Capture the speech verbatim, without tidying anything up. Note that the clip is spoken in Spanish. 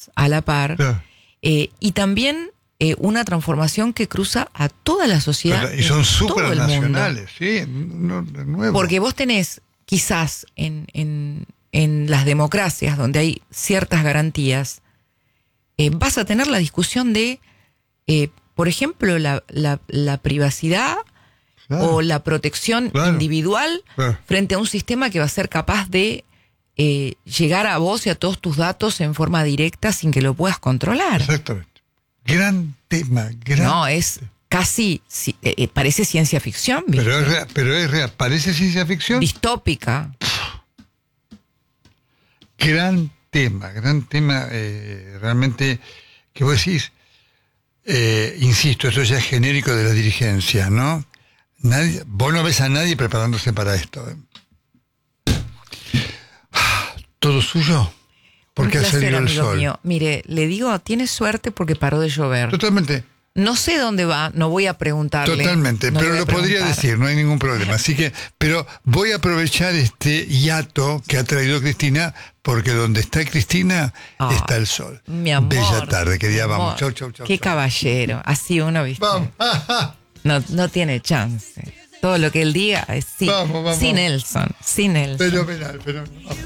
temas a la par, Claro. eh, y también eh, una transformación que cruza a toda la sociedad. Pero- y son todo el mundo. supranacionales, sí, no, de nuevo. Porque vos tenés, quizás, en, en, en las democracias donde hay ciertas garantías, eh, vas a tener la discusión de, eh, por ejemplo, la, la, la privacidad Claro. o la protección Claro. individual Claro. frente a un sistema que va a ser capaz de eh, llegar a vos y a todos tus datos en forma directa sin que lo puedas controlar. Exactamente. Gran tema, gran. No, es casi, si- eh, eh, parece ciencia ficción, ¿viste? Pero es real, pero es real. ¿Parece ciencia ficción? Distópica. Gran tema, gran tema, eh, realmente, que vos decís, eh, insisto, esto ya es genérico de la dirigencia, ¿no? Nadie, vos no ves a nadie preparándose para esto. ¿eh? Ah, ¿Todo suyo? Porque Un ha placer, salido el amigo sol. mío. Mire, le digo, tiene suerte porque paró de llover. Totalmente, No sé dónde va, no voy a preguntarle. totalmente, no le pero voy a lo podría preguntar. decir, no hay ningún problema. Así que, pero voy a aprovechar este hiato que ha traído Cristina, porque donde está Cristina Ah, está el sol. Mi amor. Bella tarde, querida, mi vamos. amor. Chau, chau, chau. Qué chau. caballero. Así uno, ¿viste? Vamos. No, no tiene chance. Todo lo que él diga es sí. Vamos, vamos. Sí, Nelson. Sí, Nelson. Fenomenal, fenomenal.